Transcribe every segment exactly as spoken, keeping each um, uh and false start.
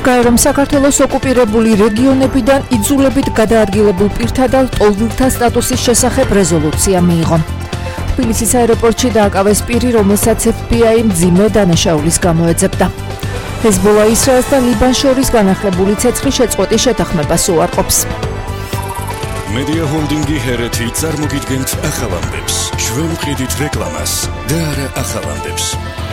გაერომ საქართველოს ოკუპირებული რეგიონებიდან იძულებით გადაადგილებულ პირთა და ტოლვილთა სტატუსის შესახებ რეზოლუცია მიიღო. თბილისის აეროპორტში დააკავეს პირი, რომელსაც ეფ ბი აი მძიმე დანაშაულის გამო ეძებდა. ჰეზბოლა ისრაელს და ლიბანს შორის განახლებული ცეცხლის შეწყვეტის შეთანხმებას უარყოფს. მედია ჰოლდინგი ჰერეთი წარმოგიდგენთ ახალამდებს. ჩვენ ვყიდით რეკლამას და არა ახალამდებს.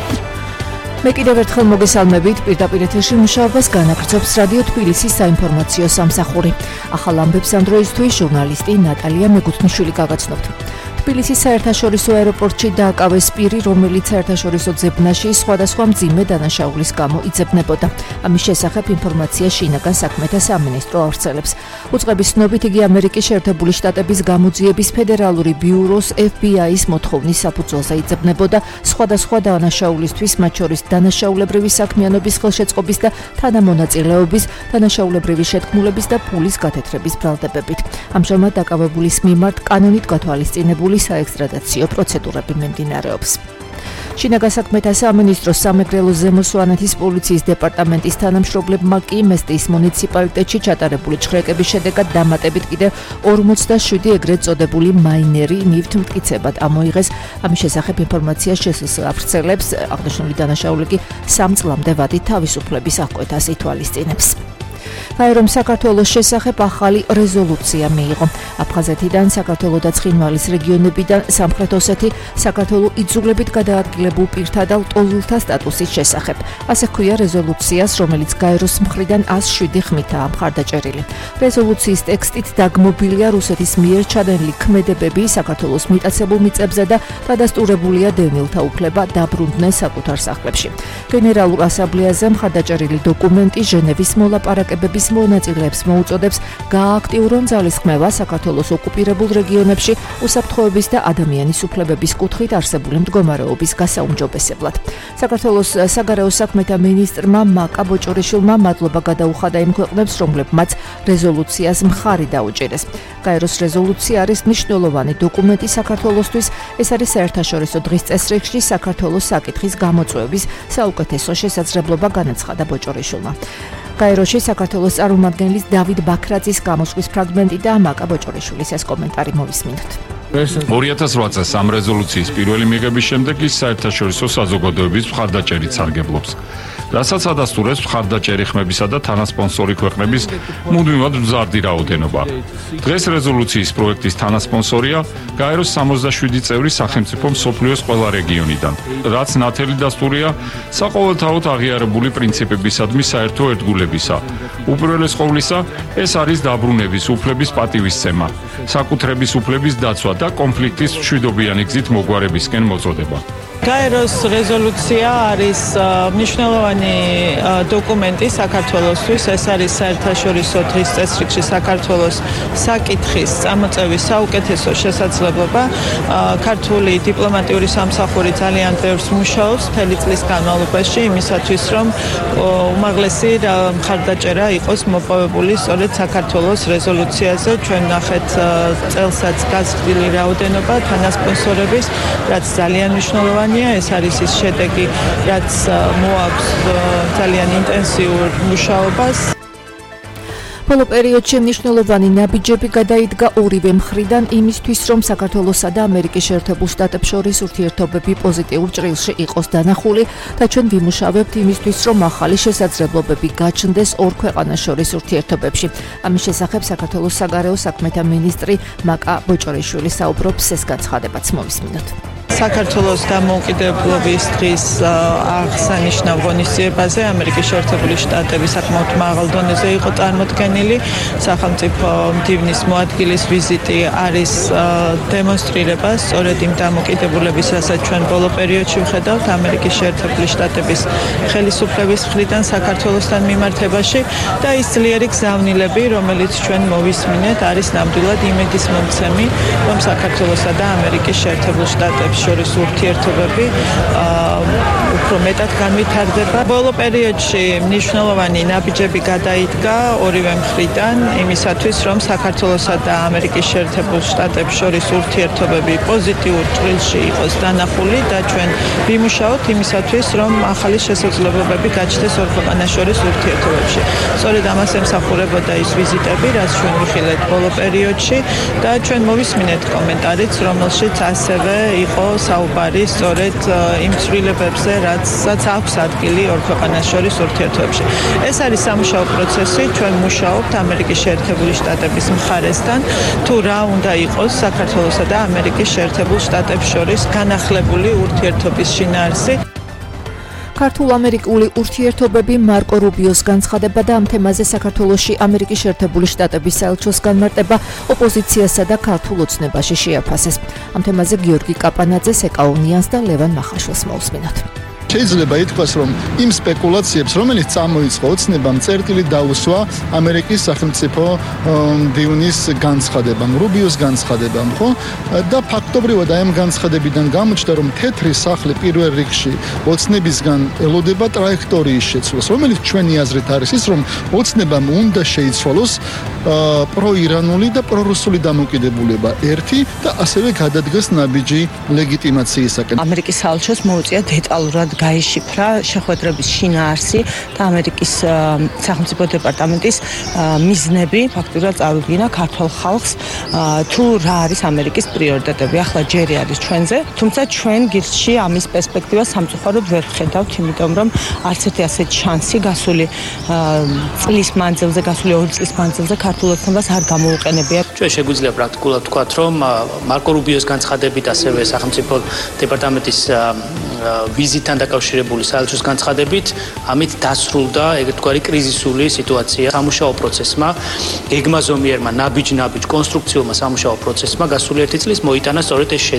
მე კიდევ ერთხელ მოგესალმებით, პირდაპირ ეთერში მუშაობას განაგრძობს რადიო თბილისის საინფორმაციო სამსახური. ახალ ამბებს ამ დროისთვის ჟურნალისტი ნატალია მეგუთნიშვილი გაგაცნობთ. თბილისის საერთაშორისო აეროპორტში დააკავეს პირი, რომელიც საერთაშორისო ძებნაში სხვადასხვა მძიმე დანაშაულის გამო იძებნებოდა. ამის შესახებ ინფორმაცია შინაგან საქმეთა სამინისტრო ავრცელებს. უწყების ცნობით, იგი ამერიკის შეერთებული შტატების გამოძიების ფედერალური ბიუროს ეფ ბი აის მოთხოვნის საფუძველზე იძებნებოდა სხვადასხვა დანაშაულისთვის, მათ შორის დანაშაულებრივი საქმიანობის ხელშეწყობის და თანამონაწილეობის, დანაშაულებრივი შეთქმულების და ფულის გათეთრების ბრალდებებით. ამჟამად დაკავებულის მიმართ კანონით გათვალისწინებული საექსტრადაციო პროცედურები მიმდინარეობს. შინაგან საქმეთა სამინისტროს სამეგრელო ზემო სვანეთის პოლიციის დეპარტამენტის თანამშრომლებმა კი მესტიის მუნიციპალიტეტში ჩატარებული ჩხრეკების შედეგად დამატებით კიდევ ორმოცდაშვიდი ეგრეთ წოდებული მაინერი ნივთი მტკიცებად ამოიღეს. ამის შესახებ ინფორმაცია შესს ავრცელებს. აღნიშნული დანაშაული კი სამ წლამდე ვადით თავისუფლების აღკვეთას ითვალისწინებს. გაერომ საქართველოს შესახებ ახალი რეზოლუცია მიიღო. აფხაზეთიდან, საქართველოს და ცხინვალის რეგიონებიდან სამხრეთ ოსეთი საქართველოს იძულებით გადაადგილებულ პირთა და ტოლვილთა სტატუსის შესახებ. ასე ჰქვია რეზოლუციას, რომელიც გაეროს მხრიდან ას შვიდი ხმითაა მხარდაჭერილი. რეზოლუციის ტექსტით დაგმობილია რუსეთის მიერ ჩადენილი ქმედებები საქართველოს მიტაცებულ მიწებზე და დადასტურებულია დევნილთა უფლება დაბრუნდნენ საკუთარ სახლებში. გენერალურ ასამბლეაზე მხარდაჭერილი დოკუმენტი ჟენევის მოლაპარაკებების მონაწილეებს მოუწოდებს გაააქტიურონ ძალისხმევა საქართველოს ოკუპირებულ რეგიონებში უსაფრთხოების და ადამიანის უფლებების კუთხით არსებული მდგომარეობის გასაუმჯობესებლად. საქართველოს საგარეო საქმეთა მინისტრმა მაკა ბოჭორიშვილმა მადლობა გადაუხადა იმ ქვეყნებს, რომლებმაც რეზოლუციას მხარი დაუჭირეს. გაეროს რეზოლუცია არის მნიშვნელოვანი დოკუმენტი საქართველოსთვის. ეს არის საერთაშორისო დღის წესრიგში საქართველოს საკითხის გამოწვევის საუკეთესო შესაძლებლობა, განაცხადა ბოჭორიშვილმა. გაეროში საქართველოს წარმომადგენლის დავით ბაქრაძის გამოსვლის ფრაგმენტი და მაკა ბოჭორიშვილის ეს კომენტარი მოვისმინოთ. ორი ათას რვა წელს ამ რეზოლუციის პირველი მიღების შემდეგ ის საერთაშორისო საზოგადოების მხარდაჭერით სარგებლობს, რასაც ადასტურებს მხარდაჭერი ხმებისა და თანასპონსორი ქვეყნების მუდმივად მზარდი რაოდენობა. დღეს რეზოლუციის პროექტის თანასპონსორია გაეროს სამოცდაშვიდი წევრი სახელმწიფო მსოფლიოს ყველა რეგიონიდან, რაც ნათელი დასტურია საყოველთაოდ აღიარებული პრინციპებისადმი საერთო ერთგულებისა. უპირველეს ყოვლისა, ეს არის დაბრუნების უფლების პატივისცემა, საკუთრების უფლების დაცვა და კონფლიქტის მშვიდობიანი გზით მოგვარებისკენ მოწოდება. გაეროს რეზოლუცია არის მნიშვნელოვანი დოკუმენტი საქართველოსთვის. ეს არის საერთაშორისო დღის წესრიგში საქართველოს საკითხის წამოწევის საუკეთესო შესაძლებლობა. ქართული დიპლომატიური სამსახური ძალიან ბევრს მუშაობს მთელი წლის განმავლობაში იმისათვის, რომ უმაღლესი მხარდაჭერა იყოს მოპოვებული სწორედ საქართველოს რეზოლუციაზე. ჩვენ ნახეთ წელსაც გაზრდილი რაოდენობა თანასპონსორების, რაც ძალიან მნიშვნელოვანი. ეს არის ის შედეგი, რაც მოაქვს ძალიან ინტენსიურ მუშაობას. ბოლო პერიოდში მნიშვნელოვანი ნაბიჯები გადაიდგა ორივე მხრიდან იმისთვის, რომ საქართველოსა და ამერიკის შეერთებულ შტატებს შორის ურთიერთობები პოზიტიურ ჭრილში იყოს დანახული და ჩვენ ვიმუშავებთ იმისთვის, რომ ახალი შესაძლებლობები გაჩნდეს ორ ქვეყანას შორის ურთიერთობებში. ამის შესახებ საქართველოს საგარეო საქმეთა მინისტრი მაკა ბოჭორიშვილი საუბრობს, ეს განცხადებაც მოვისმინოთ. საქართველოს დამოუკიდებლობის დღის აღსანიშნავ ღონისძიებაზე ამერიკის შეერთებული შტატები საკმაოდ მაღალ დონეზე იყო წარმოდგენილი. სახელმწიფო მდივნის მოადგილის ვიზიტი არის დემონსტრირება სწორედ იმ დამოუკიდებლობის, რასაც ჩვენ ბოლო პერიოდში ვხედავთ ამერიკის შეერთებული შტატების ხელისუფლების მხრიდან საქართველოსთან მიმართებაში და ის ძლიერი გზავნილები, რომელიც ჩვენ მოვისმინეთ, არის ნამდვილად იმედის მომცემი, რომ საქართველოსა და ამერიკის შეერთებულ შტატებში შორის ურთიერთობები უფრო მეტად განვითარდება. ბოლო პერიოდში მნიშვნელოვანი ნაბიჯები გადაიდგა ორივე მხრიდან იმისათვის, რომ საქართველოსა და ამერიკის შეერთებულ შტატებს შორის ურთიერთობები პოზიტიურ ჭრილში იყოს დანახული და ჩვენ ვიმუშაოთ იმისათვის, რომ ახალი შესაძლებლობები გაჩნდეს ორ ქვეყანას შორის ურთიერთობებში. სწორედ ამას ემსახურებოდა ის ვიზიტები, რაც ჩვენ ვიხილეთ ბოლო პერიოდში და ჩვენ მოვისმინეთ კომენტარიც, რომელშიც ასევე იყო საუბარი სწორედ იმ ცვლილებებზე, რაცაც აქვს ადგილი ორ ქვეყანას შორის ურთიერთობებში. ეს არის სამუშაო პროცესი, ჩვენ მუშაობთ ამერიკის შეერთებული შტატების მხარესთან, თუ რა უნდა იყოს საქართველოსა და ამერიკის შეერთებულ შტატებს შორის განახლებული ურთიერთობის შინაარსი. ქართულ-ამერიკული ურთიერთობები მარკო რუბიოს განცხადება და ამ თემაზე საქართველოში ამერიკის შეერთებული შტატების საელჩოს განმარტება ოპოზიციასა და ქართულ ოცნებაში შეაფასეს. ამ თემაზე გიორგი კაპანაძეს, ეკაუნიანს და ლევან მახაშვილს მოусმინოთ. შეიძლება ითქვას, რომ იმ სპეკულაციებს, რომელიც წამოიწყო ოცნებამ, წერტილი დაუსვა ამერიკის სახელმწიფო მდივნის განცხადებამ, რუბიოს განცხადებამ, ხო? და ფაქტობრივად აი ამ განცხადებიდან გამოჩნდა, რომ თეთრი სახლი პირველ რიგში ოცნებისგან ელოდება ტრაექტორიის შეცვლას, რომელიც ჩვენი აზრით არის ის, რომ ოცნებამ უნდა შეიცვალოს პროირანული და პრორუსული დამოკიდებულება ერთი და ასევე გადადგეს ნაბიჯი ლეგიტიმაციისაკენ. ამერიკის საელჩოს მოუწია დეტალურად გაიშიფრა შეხვედრების შინაარსი და ამერიკის სახელმწიფო დეპარტამენტის მიზნები ფაქტურად წარუდგინა ქართულ ხალხს თუ რა არის ამერიკის პრიორიტეტები. ახლა ჯერი არის ჩვენზე, თუმცა ჩვენ გირჩი ამის პერსპექტივას სამწუხაროდ ვერ ვხედავთ, იმიტომ რომ არც ერთი ასეთ შანსი გასული წლის მანძილზე, გასული ორი წლის მანძილზე ქართულ ოცნებას არ გამოუყენებია. ჩვენ შეგვიძლია პრაქტიკულად ვთქვათ, რომ მარკო რუბიოს განცხადებით, ასევე სახელმწიფო დეპარტამენტის ვიზიტთან დაკავშირებული საელჩოს განცხადებით, ამით დასრულდა ეგრეთგვარი კრიზისული სიტუაცია. სამუშაო პროცესმა, გეგმაზომიერმა, ნაბიჯ-ნაბიჯ კონსტრუქციულმა სამუშაო პროცესმა გასული ერთი წლის მოიტანა სწორედ ეს